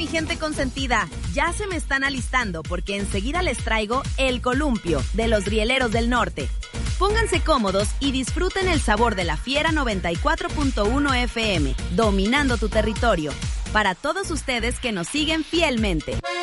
gente consentida, ya se me están alistando porque enseguida les traigo el columpio de los rieleros del norte. Pónganse cómodos y disfruten el sabor de la Fiera 94.1 FM, dominando tu territorio. Para todos ustedes que nos siguen fielmente.